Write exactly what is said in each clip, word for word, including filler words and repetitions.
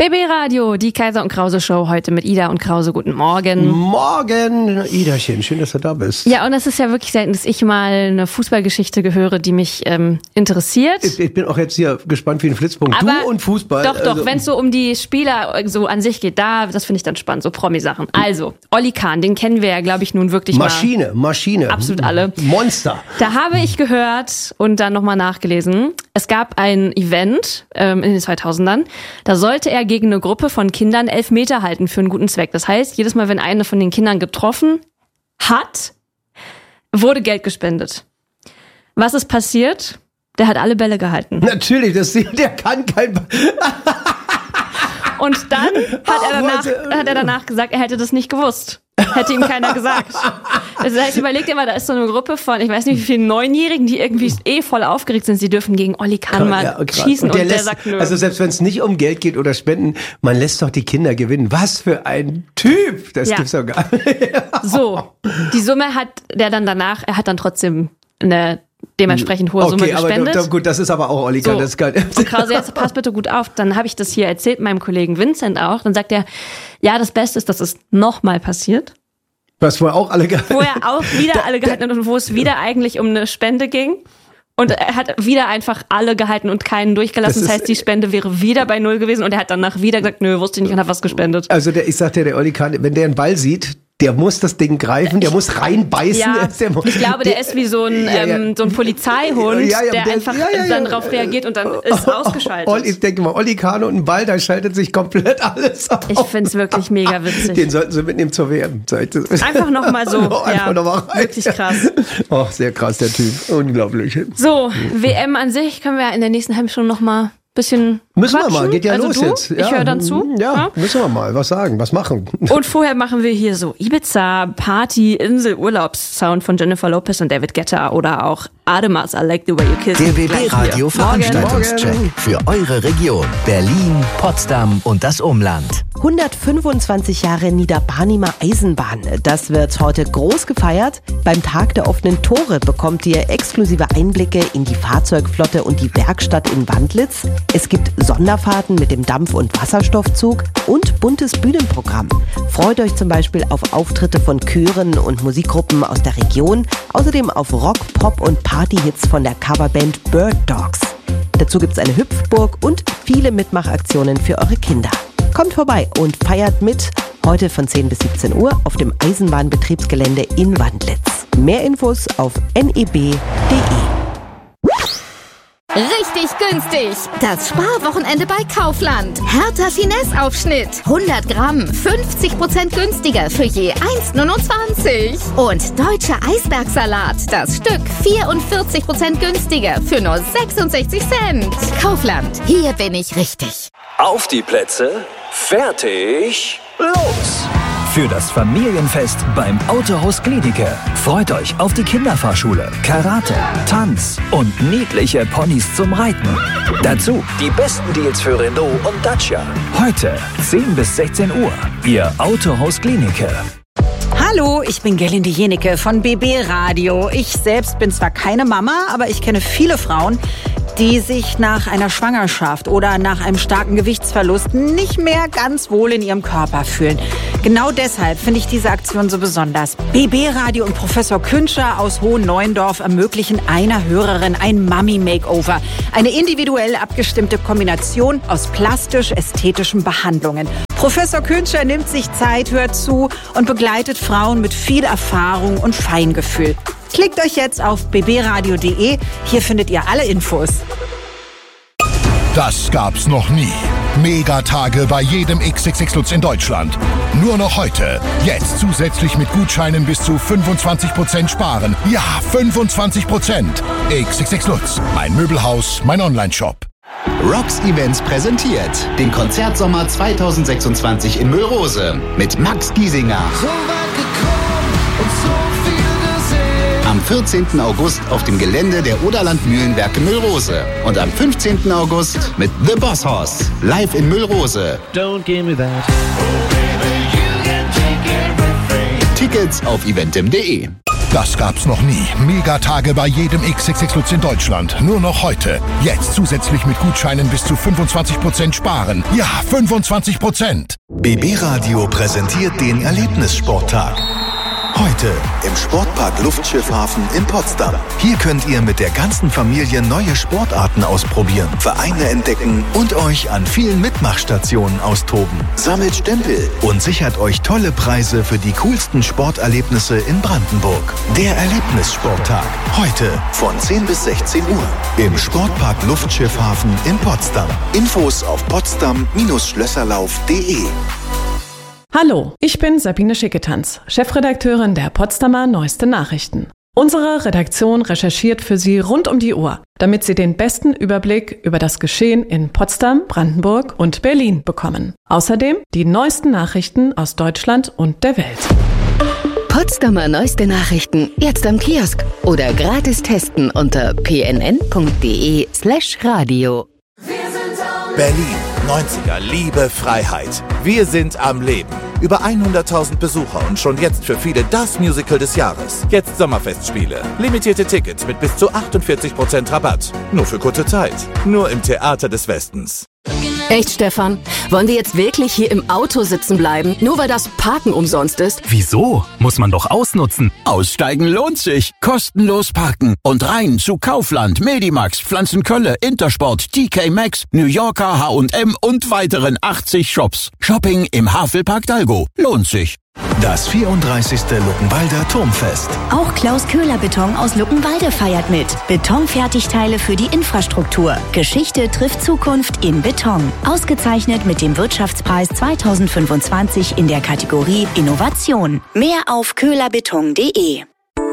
B B Radio, die Kaiser und Krause Show, heute mit Ida und Krause. Guten Morgen. Morgen, Idachen, schön, dass du da bist. Ja, und es ist ja wirklich selten, dass ich mal eine Fußballgeschichte gehöre, die mich ähm, interessiert. Ich, ich bin auch jetzt hier gespannt wie ein Flitzpunkt. Aber du und Fußball. Doch, doch, also, wenn es so um die Spieler so an sich geht, da, das finde ich dann spannend, so Promi-Sachen. Also, Olli Kahn, den kennen wir ja, glaube ich, nun wirklich Maschine, mal. Maschine. Absolut alle. Monster. Da habe ich gehört und dann nochmal nachgelesen, es gab ein Event ähm, in den zweitausendern, da sollte er gegen eine Gruppe von Kindern elf Meter halten für einen guten Zweck. Das heißt, jedes Mal, wenn eine von den Kindern getroffen hat, wurde Geld gespendet. Was ist passiert? Der hat alle Bälle gehalten. Natürlich, das, der kann kein... Und dann hat er, danach, hat er danach gesagt, er hätte das nicht gewusst. Hätte ihm keiner gesagt. Das heißt, überleg dir mal, da ist so eine Gruppe von, ich weiß nicht wie vielen Neunjährigen, die irgendwie eh voll aufgeregt sind. Sie dürfen gegen Olli Kahn mal ja, schießen und der, und lässt, der sagt nö. Also selbst wenn es nicht um Geld geht oder Spenden, man lässt doch die Kinder gewinnen. Was für ein Typ! Das ja. gibt's doch gar nicht. So, die Summe hat der dann danach, er hat dann trotzdem eine dementsprechend hohe Summe okay, gespendet. Aber gut, das ist aber auch Olli Kahn. So. Das kann. Und Krause, jetzt pass bitte gut auf. Dann habe ich das hier erzählt, meinem Kollegen Vincent auch. Dann sagt er, ja, das Beste ist, dass es nochmal passiert. Was vorher auch alle gehalten. Wo er auch wieder alle gehalten hat und wo es wieder eigentlich um eine Spende ging. Und er hat wieder einfach alle gehalten und keinen durchgelassen. Das, das heißt, die Spende wäre wieder bei Null gewesen. Und er hat danach wieder gesagt, nö, wusste ich nicht und hat was gespendet. Also der, ich sagte, der Olli Kahn, wenn der einen Ball sieht, der muss das Ding greifen, der muss reinbeißen. Ja, der, ich glaube, der, der ist wie so ein, ja, ja. Ähm, so ein Polizeihund, ja, ja, der, der einfach ja, ja, ja. dann darauf reagiert und dann ist ausgeschaltet. Olli, ich denke mal, Olli Kahn und ein Ball, da schaltet sich komplett alles auf. Ich finde es wirklich mega witzig. Den sollten sie mitnehmen zur W M. Einfach nochmal so. Einfach ja, noch mal rein. Wirklich krass. Oh, sehr krass, der Typ. Unglaublich. So, W M an sich können wir in der nächsten halben Stunde nochmal bisschen Müssen quatschen. wir mal, geht ja also los du? jetzt. Ja. Ich höre dann zu. Ja, ja, müssen wir mal was sagen, was machen. Und vorher machen wir hier so Ibiza, Party, Insel, Urlaubssound von Jennifer Lopez und David Guetta oder auch Ademas, I Like the Way You Kiss. Der B B Radio Veranstaltungscheck für eure Region Berlin, Potsdam und das Umland. hundertfünfundzwanzig Jahre Niederbarnimer Eisenbahn. Das wird heute groß gefeiert. Beim Tag der offenen Tore bekommt ihr exklusive Einblicke in die Fahrzeugflotte und die Werkstatt in Wandlitz. Es gibt Sonderfahrten mit dem Dampf- und Wasserstoffzug und buntes Bühnenprogramm. Freut euch zum Beispiel auf Auftritte von Chören und Musikgruppen aus der Region, außerdem auf Rock, Pop und Partyhits von der Coverband Bird Dogs. Dazu gibt's eine Hüpfburg und viele Mitmachaktionen für eure Kinder. Kommt vorbei und feiert mit, heute von zehn bis siebzehn Uhr auf dem Eisenbahnbetriebsgelände in Wandlitz. Mehr Infos auf n e b punkt d e. Richtig günstig. Das Sparwochenende bei Kaufland. Hertha Finesse-Aufschnitt. hundert Gramm, fünfzig Prozent günstiger für je eins Komma neunundzwanzig. Und deutscher Eisbergsalat. Das Stück vierundvierzig Prozent günstiger für nur sechsundsechzig Cent. Kaufland. Hier bin ich richtig. Auf die Plätze. Fertig. Los. Für das Familienfest beim Autohaus Gliedeke. Freut euch auf die Kinderfahrschule, Karate, Tanz und niedliche Ponys zum Reiten. Dazu die besten Deals für Renault und Dacia. Heute zehn bis sechzehn Uhr. Ihr Autohaus Gliedeke. Hallo, ich bin Gerlinde Jenecke von B B Radio. Ich selbst bin zwar keine Mama, aber ich kenne viele Frauen, die sich nach einer Schwangerschaft oder nach einem starken Gewichtsverlust nicht mehr ganz wohl in ihrem Körper fühlen. Genau deshalb finde ich diese Aktion so besonders. B B Radio und Professor Künscher aus Hohenneuendorf ermöglichen einer Hörerin ein Mummy-Makeover. Eine individuell abgestimmte Kombination aus plastisch-ästhetischen Behandlungen. Professor Künscher nimmt sich Zeit, hört zu und begleitet Frauen mit viel Erfahrung und Feingefühl. Klickt euch jetzt auf b b radio punkt d e. Hier findet ihr alle Infos. Das gab's noch nie. Megatage bei jedem X X X Lutz in Deutschland. Nur noch heute. Jetzt zusätzlich mit Gutscheinen bis zu fünfundzwanzig Prozent sparen. Ja, fünfundzwanzig Prozent. X X X Lutz. Mein Möbelhaus, mein Onlineshop. Rocks Events präsentiert den Konzertsommer zweitausendsechsundzwanzig in Müllrose mit Max Giesinger. So weit gekommen und so viel gesehen. Am vierzehnten August auf dem Gelände der Oderland Mühlenwerke Müllrose. Und am fünfzehnten August mit The Boss Hoss. Live in Müllrose. Don't give me that. Oh baby, you can take everything. Tickets auf eventim punkt de. Das gab's noch nie. Megatage bei jedem X X X Lutz in Deutschland. Nur noch heute. Jetzt zusätzlich mit Gutscheinen bis zu fünfundzwanzig Prozent sparen. Ja, fünfundzwanzig Prozent. B B Radio präsentiert den Erlebnissporttag. Heute im Sportpark Luftschiffhafen in Potsdam. Hier könnt ihr mit der ganzen Familie neue Sportarten ausprobieren, Vereine entdecken und euch an vielen Mitmachstationen austoben. Sammelt Stempel und sichert euch tolle Preise für die coolsten Sporterlebnisse in Brandenburg. Der Erlebnissporttag. Heute von zehn bis sechzehn Uhr im Sportpark Luftschiffhafen in Potsdam. Infos auf potsdam Schlösserlauf punkt de. Hallo, ich bin Sabine Schicketanz, Chefredakteurin der Potsdamer Neueste Nachrichten. Unsere Redaktion recherchiert für Sie rund um die Uhr, damit Sie den besten Überblick über das Geschehen in Potsdam, Brandenburg und Berlin bekommen. Außerdem die neuesten Nachrichten aus Deutschland und der Welt. Potsdamer Neueste Nachrichten jetzt am Kiosk oder gratis testen unter p n n punkt de slash radio. Berlin, neunziger, Liebe, Freiheit. Wir sind am Leben. Über hunderttausend Besucher und schon jetzt für viele das Musical des Jahres. Jetzt Sommerfestspiele. Limitierte Tickets mit bis zu achtundvierzig Prozent Rabatt. Nur für kurze Zeit. Nur im Theater des Westens. Echt, Stefan? Wollen wir jetzt wirklich hier im Auto sitzen bleiben, nur weil das Parken umsonst ist? Wieso? Muss man doch ausnutzen. Aussteigen lohnt sich. Kostenlos parken und rein zu Kaufland, Medimax, Pflanzenkölle, Intersport, T K Maxx, New Yorker, H und M und weiteren achtzig Shops. Shopping im Havelpark Dalgo. Lohnt sich. Das vierunddreißigste Luckenwalder Turmfest. Auch Klaus Köhler Beton aus Luckenwalde feiert mit. Betonfertigteile für die Infrastruktur. Geschichte trifft Zukunft in Beton. Ausgezeichnet mit dem Wirtschaftspreis zweitausendfünfundzwanzig in der Kategorie Innovation. Mehr auf köhlerbeton punkt de.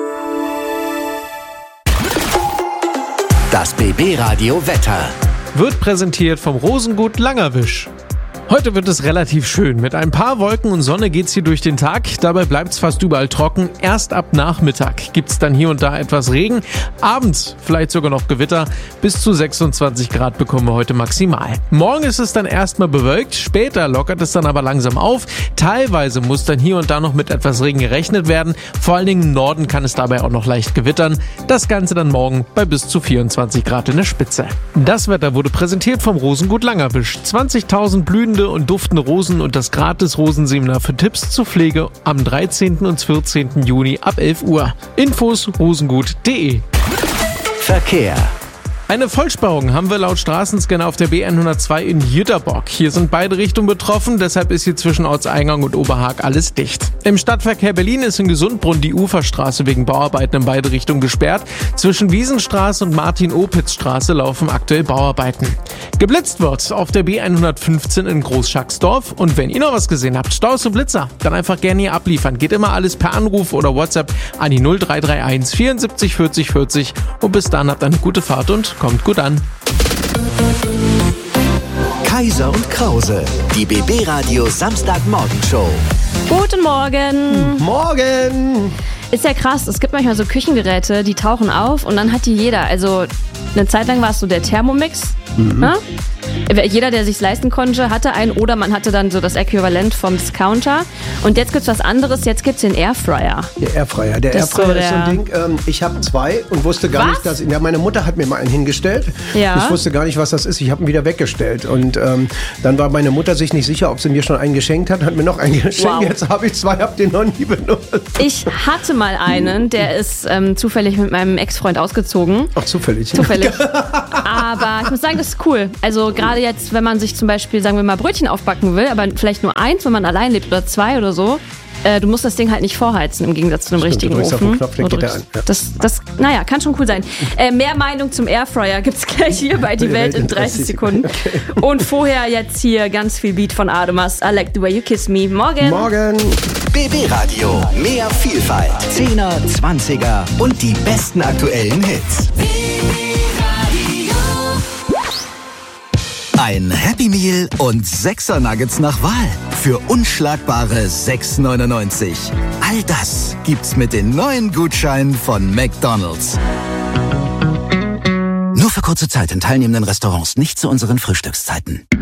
Das B B Radio Wetter wird präsentiert vom Rosengut Langerwisch. Heute wird es relativ schön. Mit ein paar Wolken und Sonne geht's hier durch den Tag. Dabei bleibt's fast überall trocken. Erst ab Nachmittag gibt's dann hier und da etwas Regen. Abends vielleicht sogar noch Gewitter. Bis zu sechsundzwanzig Grad bekommen wir heute maximal. Morgen ist es dann erstmal bewölkt. Später lockert es dann aber langsam auf. Teilweise muss dann hier und da noch mit etwas Regen gerechnet werden. Vor allen Dingen im Norden kann es dabei auch noch leicht gewittern. Das Ganze dann morgen bei bis zu vierundzwanzig Grad in der Spitze. Das Wetter wurde präsentiert vom Rosengut Langerwisch. zwanzigtausend blühende und duftende Rosen und das gratis Rosenseminar für Tipps zur Pflege am dreizehnten und vierzehnten Juni ab elf Uhr. Infos rosengut punkt de. Verkehr. Eine Vollsperrung haben wir laut Straßenscanner auf der B hundertzwei in Jüterbock. Hier sind beide Richtungen betroffen, deshalb ist hier zwischen Ortseingang und Oberhaag alles dicht. Im Stadtverkehr Berlin ist in Gesundbrunn die Uferstraße wegen Bauarbeiten in beide Richtungen gesperrt. Zwischen Wiesenstraße und Martin-Opitz-Straße laufen aktuell Bauarbeiten. Geblitzt wird auf der B hundertfünfzehn in Großschacksdorf. Und wenn ihr noch was gesehen habt, Staus und Blitzer, dann einfach gerne hier abliefern. Geht immer alles per Anruf oder WhatsApp an die null drei drei eins vierundsiebzig vierzig vierzig. Und bis dann habt eine gute Fahrt und kommt gut an. Kaiser und Krause, die B B Radio Samstagmorgenshow. Guten Morgen. Morgen. Ist ja krass, es gibt manchmal so Küchengeräte, die tauchen auf und dann hat die jeder. Also eine Zeit lang war es so der Thermomix. Mhm. Ne? Jeder, der sich's leisten konnte, hatte einen oder man hatte dann so das Äquivalent vom Discounter. Und jetzt gibt's was anderes, jetzt gibt's den Airfryer. Der Airfryer, der Das Airfryer so ist so ein der- Ding, ähm, ich habe zwei und wusste gar Was? nicht, dass... Ja, meine Mutter hat mir mal einen hingestellt. Ja. Ich wusste gar nicht, was das ist. Ich habe ihn wieder weggestellt. Und ähm, dann war meine Mutter sich nicht sicher, ob sie mir schon einen geschenkt hat, hat mir noch einen geschenkt. Wow. Jetzt habe ich zwei, habe den noch nie benutzt. Ich hatte mal einen, der ist ähm, zufällig mit meinem Ex-Freund ausgezogen. Ach, zufällig. Zufällig. Aber ich muss sagen, das ist cool. Also gerade jetzt, wenn man sich zum Beispiel, sagen wir mal, Brötchen aufbacken will, aber vielleicht nur eins, wenn man allein lebt oder zwei oder so. Äh, du musst das Ding halt nicht vorheizen im Gegensatz zu einem Stimmt, richtigen du drückst auf Ofen. den Knopf, dann Und geht er drückst- an, ja. Das, das, naja, kann schon cool sein. Äh, mehr Meinung zum Airfryer gibt's gleich hier bei Die Welt in dreißig Sekunden. Und vorher jetzt hier ganz viel Beat von Ademas. I like the way you kiss me. Morgen. Morgen. B B Radio, mehr Vielfalt. Zehner, Zwanziger und die besten aktuellen Hits. Ein Happy Meal und Sechser Nuggets nach Wahl für unschlagbare sechs neunundneunzig. All das gibt's mit den neuen Gutscheinen von McDonald's. Nur für kurze Zeit in teilnehmenden Restaurants, nicht zu unseren Frühstückszeiten.